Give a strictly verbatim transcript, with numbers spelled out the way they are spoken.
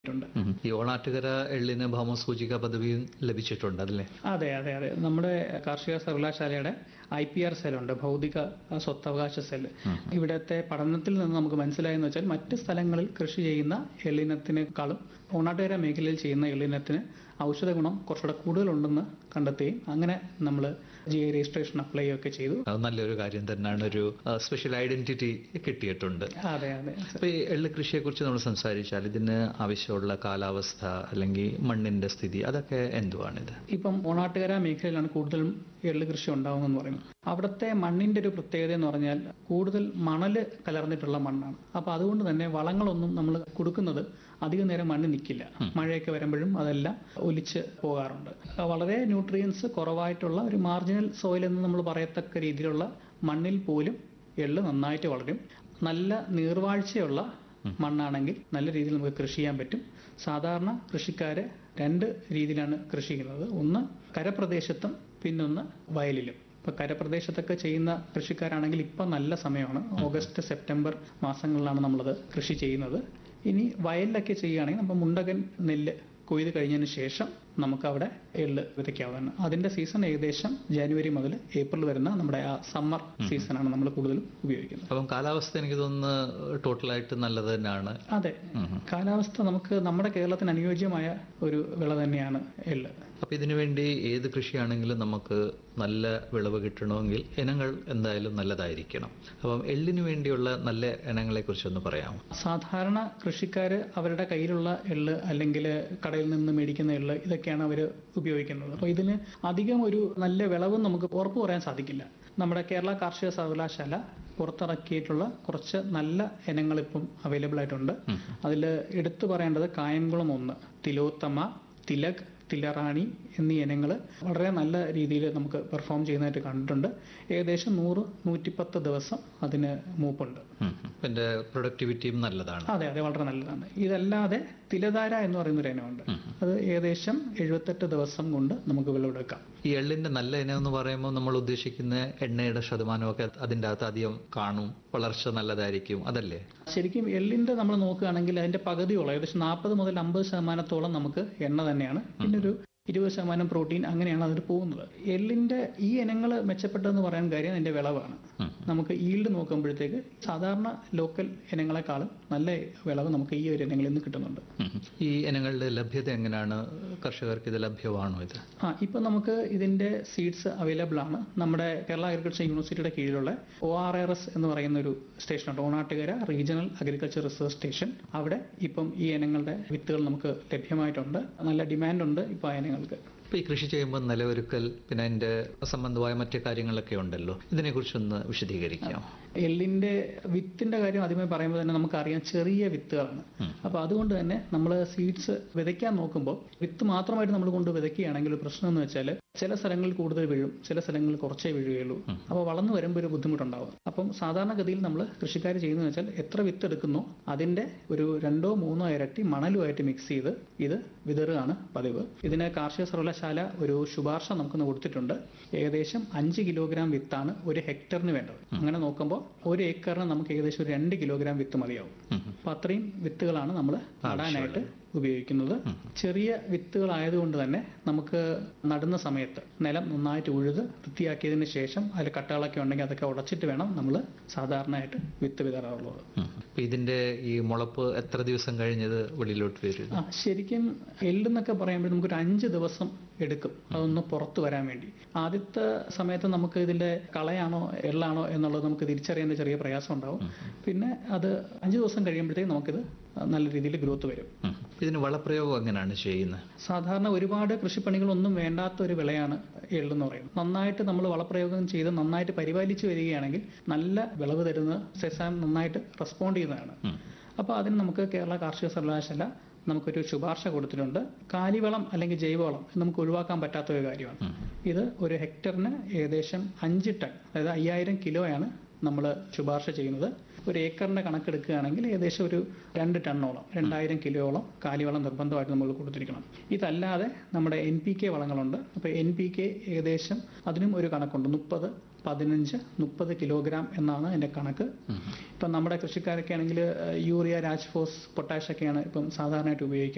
ഉണ്ട്. ഉം. ഈ ഓണാട്ടുകര എള്ളിന് ഭൗമസൂചിക പദവിയും ലഭിച്ചിട്ടുണ്ട് അല്ലേ? അതെ അതെ അതെ നമ്മുടെ കാർഷിക സർവകലാശാലയുടെ ഐ പി ആർ സെല്ലുണ്ട്, ഭൗതിക സ്വത്തവകാശ സെല്ല്. ഇവിടുത്തെ പഠനത്തിൽ നിന്ന് നമുക്ക് മനസ്സിലായെന്ന് വെച്ചാൽ മറ്റ് സ്ഥലങ്ങളിൽ കൃഷി ചെയ്യുന്ന എള്ളിനത്തിനേക്കാളും ഓണാട്ടുകര മേഖലയിൽ ചെയ്യുന്ന എള്ളിനത്തിന് ഔഷധ ഗുണം കുറച്ചുകൂടെ കൂടുതലുണ്ടെന്ന് കണ്ടെത്തുകയും അങ്ങനെ നമ്മൾ ജി ഐ രജിസ്ട്രേഷൻ അപ്ലൈ ഒക്കെ ചെയ്തു. അത് നല്ലൊരു കാര്യം തന്നെയാണ്. ഒരു സ്പെഷ്യൽ ഐഡന്റിറ്റി കിട്ടിയിട്ടുണ്ട്. അതെ അതെ. അപ്പൊ ഈ എള്ള് കൃഷിയെ കുറിച്ച് നമ്മൾ സംസാരിച്ചാൽ ഇതിന് ആവശ്യമുള്ള കാലാവസ്ഥ അല്ലെങ്കിൽ മണ്ണിന്റെ സ്ഥിതി അതൊക്കെ എന്തുവാണിത്? ഇപ്പം ഓണാട്ടുകര മേഖലയിലാണ് കൂടുതലും എള്ള് കൃഷി ഉണ്ടാവുമെന്ന് പറയുന്നത്. അവിടുത്തെ മണ്ണിന്റെ ഒരു പ്രത്യേകത എന്ന് പറഞ്ഞാൽ കൂടുതൽ മണല് കലർന്നിട്ടുള്ള മണ്ണാണ്. അപ്പൊ അതുകൊണ്ട് തന്നെ വളങ്ങളൊന്നും നമ്മൾ കൊടുക്കുന്നത് അധികം നേരം മണ്ണ് നിൽക്കില്ല. മഴയൊക്കെ വരുമ്പോഴും അതെല്ലാം ഒലിച്ച് പോകാറുണ്ട്. വളരെ ന്യൂട്രിയൻസ് കുറവായിട്ടുള്ള ഒരു മാർജിനൽ സോയിൽ എന്ന് നമ്മൾ പറയത്തക്ക രീതിയിലുള്ള മണ്ണിൽ പോലും എള്ള് നന്നായിട്ട് വളരും. നല്ല നീർവാഴ്ചയുള്ള മണ്ണാണെങ്കിൽ നല്ല രീതിയിൽ നമുക്ക് കൃഷി ചെയ്യാൻ പറ്റും. സാധാരണ കൃഷിക്കാര് രണ്ട് രീതിയിലാണ് കൃഷി ചെയ്യുന്നത്. ഒന്ന് കരപ്രദേശത്തും പിന്നൊന്ന് വയലിലും. ഇപ്പൊ കരപ്രദേശത്തൊക്കെ ചെയ്യുന്ന കൃഷിക്കാരാണെങ്കിൽ ഇപ്പൊ നല്ല സമയമാണ്, ഓഗസ്റ്റ് സെപ്റ്റംബർ മാസങ്ങളിലാണ് നമ്മളത് കൃഷി ചെയ്യുന്നത്. ഇനി വയലിലൊക്കെ ചെയ്യുകയാണെങ്കിൽ നമ്മൾ മുണ്ടകൻ നെല്ല് കൊയ്ത് കഴിഞ്ഞതിന് ശേഷം നമുക്ക് അവിടെ എള്ള് വിതയ്ക്കാവുന്നതാണ്. അതിന്റെ സീസൺ ഏകദേശം ജനുവരി മുതൽ ഏപ്രിൽ വരുന്ന നമ്മുടെ ആ സമ്മർ സീസണാണ് നമ്മൾ കൂടുതലും ഉപയോഗിക്കുന്നത്. അപ്പം കാലാവസ്ഥ എനിക്ക് തോന്നുന്നു ടോട്ടലായിട്ട് നല്ലത് തന്നെയാണ്. അതെ, കാലാവസ്ഥ നമുക്ക് നമ്മുടെ കേരളത്തിന് അനുയോജ്യമായ ഒരു വിള തന്നെയാണ് എള്ള്. അപ്പൊ ഇതിനു വേണ്ടി ഏത് കൃഷിയാണെങ്കിലും നമുക്ക് നല്ല വിളവ് കിട്ടണമെങ്കിൽ ഇനങ്ങൾ എന്തായാലും നല്ലതായിരിക്കണം. അപ്പം എള്ളിനു വേണ്ടിയുള്ള നല്ല ഇനങ്ങളെ കുറിച്ചൊന്ന് പറയാമോ? സാധാരണ കൃഷിക്കാര് അവരുടെ കയ്യിലുള്ള എള്ള് അല്ലെങ്കിൽ കടയിൽ നിന്ന് മേടിക്കുന്ന എള്ള് ഇതൊക്കെയാണ് അവർ ഉപയോഗിക്കുന്നത്. അപ്പോൾ ഇതിന് അധികം ഒരു നല്ല വിളവും നമുക്ക് ഉറപ്പ് പറയാൻ സാധിക്കില്ല. നമ്മുടെ കേരള കാർഷിക സർവകലാശാല പുറത്തിറക്കിയിട്ടുള്ള കുറച്ച് നല്ല ഇനങ്ങൾ ഇപ്പം അവൈലബിൾ ആയിട്ടുണ്ട്. അതിൽ എടുത്തു പറയേണ്ടത് കായംകുളം ഒന്ന്, തിലോത്തമ, തിലക്, തിലറാണി എന്നീ ഇനങ്ങൾ വളരെ നല്ല രീതിയിൽ നമുക്ക് പെർഫോം ചെയ്യുന്നതായിട്ട് കണ്ടിട്ടുണ്ട്. ഏകദേശം നൂറ് നൂറ്റിപ്പത്ത് ദിവസം അതിന് മൂപ്പുണ്ട്. പിന്നെ പ്രൊഡക്ടിവിറ്റിയും നല്ലതാണ്. അതെ അതെ, വളരെ നല്ലതാണ്. ഇതല്ലാതെ തിലധാര എന്ന് പറയുന്ന ഒരു ഇനമുണ്ട്. അത് ഏകദേശം എഴുപത്തെട്ട് ദിവസം കൊണ്ട് നമുക്ക് വിളവെടുക്കാം. ഈ എള്ളിന്റെ നല്ല ഇനം എന്ന് പറയുമ്പോൾ നമ്മൾ ഉദ്ദേശിക്കുന്ന എണ്ണയുടെ ശതമാനമൊക്കെ അതിൻ്റെ അകത്ത് അധികം കാണും, വളർച്ച നല്ലതായിരിക്കും, അതല്ലേ? ശരിക്കും എള്ളിന്റെ നമ്മൾ നോക്കുകയാണെങ്കിൽ അതിന്റെ പകുതിയോളം ഏകദേശം നാൽപ്പത് മുതൽ അമ്പത് ശതമാനത്തോളം നമുക്ക് എണ്ണ തന്നെയാണ്. പിന്നെ ഒരു ഇരുപത് ശതമാനം പ്രോട്ടീൻ, അങ്ങനെയാണ് അതിൽ പോകുന്നത്. എള്ളിന്റെ ഈ ഇനങ്ങൾ മെച്ചപ്പെട്ടതെന്ന് പറയാൻ കാര്യം അതിന്റെ വിളവാണ്. നമുക്ക് ഈൽഡ് നോക്കുമ്പോഴത്തേക്ക് സാധാരണ ലോക്കൽ ഇനങ്ങളെക്കാളും നല്ല വിളവ് നമുക്ക് ഈ ഒരു ഇനങ്ങളിൽ നിന്ന് കിട്ടുന്നുണ്ട്. ഈ ഇനങ്ങളുടെ ലഭ്യത എങ്ങനെയാണ്? കർഷകർക്ക് ഇത് ലഭ്യമാണോ? ഇത് ആ ഇപ്പൊ നമുക്ക് ഇതിന്റെ സീഡ്സ് അവൈലബിൾ ആണ്. നമ്മുടെ കേരള അഗ്രികൾച്ചർ യൂണിവേഴ്സിറ്റിയുടെ കീഴിലുള്ള ഒ ആർ ആർ എസ് എന്ന് പറയുന്ന ഒരു സ്റ്റേഷനുണ്ട്, Onattukara regional agriculture research station. അവിടെ ഇപ്പം ഈ ഇനങ്ങളുടെ വിത്തുകൾ നമുക്ക് ലഭ്യമായിട്ടുണ്ട്. നല്ല ഡിമാൻഡ് ഉണ്ട് ഇപ്പൊ ആ ഇനങ്ങൾക്ക്. ഇപ്പൊ ഈ കൃഷി ചെയ്യുമ്പോൾ നിലവൊരുക്കൽ പിന്നെ അതിന്റെ സംബന്ധമായ മറ്റു കാര്യങ്ങളൊക്കെ ഉണ്ടല്ലോ, ഇതിനെ കുറിച്ചൊന്ന് വിശദീകരിക്കാം. എള്ളിന്റെ വിത്തിന്റെ കാര്യം ആദ്യമേ പറയുമ്പോൾ തന്നെ നമുക്കറിയാം ചെറിയ വിത്തുകളാണ്. അപ്പൊ അതുകൊണ്ട് തന്നെ നമ്മൾ സീഡ്സ് വിതയ്ക്കാൻ നോക്കുമ്പോൾ വിത്ത് മാത്രമായിട്ട് നമ്മൾ കൊണ്ട് വിതയ്ക്കുകയാണെങ്കിൽ ഒരു പ്രശ്നം എന്ന് വെച്ചാൽ ചില സ്ഥലങ്ങളിൽ കൂടുതൽ വീഴും, ചില സ്ഥലങ്ങളിൽ കുറച്ചേ വീഴുകയുള്ളൂ. അപ്പോൾ വളർന്നു വരുമ്പോൾ ഒരു ബുദ്ധിമുട്ടുണ്ടാവും. അപ്പം സാധാരണഗതിയിൽ നമ്മൾ കൃഷിക്കാർ ചെയ്യുന്നതെന്ന് വെച്ചാൽ എത്ര വിത്ത് എടുക്കുന്നോ അതിന്റെ ഒരു രണ്ടോ മൂന്നോ ഇരട്ടി മണലുമായിട്ട് മിക്സ് ചെയ്ത് ഇത് വിതറുകയാണ് പതിവ്. ഇതിന് കാർഷിക സർവകലാശാല ഒരു ശുപാർശ നമുക്കൊന്ന് കൊടുത്തിട്ടുണ്ട്. ഏകദേശം അഞ്ച് കിലോഗ്രാം വിത്താണ് ഒരു ഹെക്ടറിന് വേണ്ടത്. അങ്ങനെ നോക്കുമ്പോൾ ഒരു ഏക്കറിന് നമുക്ക് ഏകദേശം ഒരു രണ്ട് കിലോഗ്രാം വിത്ത് മതിയാവും. അപ്പൊ അത്രയും വിത്തുകളാണ് നമ്മൾ നടാനായിട്ട് ഉപയോഗിക്കുന്നത്. ചെറിയ വിത്തുകളായതുകൊണ്ട് തന്നെ നമുക്ക് നടുന്ന സമയത്ത് നിലം നന്നായിട്ട് ഉഴുത് വൃത്തിയാക്കിയതിന് ശേഷം അതിൽ കട്ടകളൊക്കെ ഉണ്ടെങ്കിൽ അതൊക്കെ ഉടച്ചിട്ട് വേണം നമ്മൾ സാധാരണയായിട്ട് വിത്ത് വിതറാറുള്ളത്. ഇതിന്റെ ഈ മുളപ്പ് എത്ര ദിവസം കഴിഞ്ഞത് വെളിയിലോട്ട് വരും? ആ ശരിക്കും എള്ളെന്നൊക്കെ പറയുമ്പോൾ നമുക്കൊരു അഞ്ച് ദിവസം എടുക്കും അതൊന്ന് പുറത്തു വരാൻ വേണ്ടി. ആദ്യത്തെ സമയത്ത് നമുക്ക് ഇതിന്റെ കളയാണോ എള്ളാണോ എന്നുള്ളത് നമുക്ക് തിരിച്ചറിയാൻ ചെറിയ പ്രയാസം ഉണ്ടാവും. പിന്നെ അത് അഞ്ച് ദിവസം കഴിയുമ്പോഴത്തേക്ക് നമുക്കിത് നല്ല രീതിയിൽ ഗ്രോത്ത് വരും. ഇതിന് വളപ്രയോഗം എങ്ങനെയാണ് ചെയ്യുന്നത്? സാധാരണ ഒരുപാട് കൃഷിപ്പണികളൊന്നും വേണ്ടാത്ത ഒരു വിളയാണ് എള്ളെന്ന് പറയുന്നത്. നന്നായിട്ട് നമ്മൾ വളപ്രയോഗം ചെയ്ത് നന്നായിട്ട് പരിപാലിച്ചു വരികയാണെങ്കിൽ നല്ല വിളവ് തരുന്ന സെസാം നന്നായിട്ട് റെസ്പോണ്ട് ചെയ്യുന്നതാണ്. അപ്പോൾ അതിന് നമുക്ക് കേരള കാർഷിക സർവകലാശാല നമുക്കൊരു ശുപാർശ കൊടുത്തിട്ടുണ്ട്. കാലിവളം അല്ലെങ്കിൽ ജൈവവളം നമുക്ക് ഒഴിവാക്കാൻ പറ്റാത്ത ഒരു കാര്യമാണ്. ഇത് ഒരു ഹെക്ടറിന് ഏകദേശം അഞ്ച് ടൺ, അതായത് അയ്യായിരം കിലോയാണ് നമ്മൾ ശുപാർശ ചെയ്യുന്നത്. ഒരു ഏക്കറിന്റെ കണക്കെടുക്കുകയാണെങ്കിൽ ഏകദേശം ഒരു രണ്ട് ടണ്ണോളം രണ്ടായിരം കിലോയോളം കാലിവളം നിർബന്ധമായിട്ട് നമ്മൾ കൊടുത്തിരിക്കണം. ഇതല്ലാതെ നമ്മുടെ എൻ പി കെ വളങ്ങളുണ്ട്. അപ്പോൾ എൻ പി കെ ഏകദേശം അതിനും ഒരു കണക്കുണ്ട്. മുപ്പത് പതിനഞ്ച് മുപ്പത് കിലോഗ്രാം എന്നാണ് അതിന്റെ കണക്ക്. ഇപ്പം നമ്മുടെ കൃഷിക്കാരൊക്കെ ആണെങ്കിൽ യൂറിയ, രാജ്ഫോസ്, പൊട്ടാഷ് ഒക്കെയാണ് ഇപ്പം സാധാരണയായിട്ട് ഉപയോഗിക്കുന്നത്.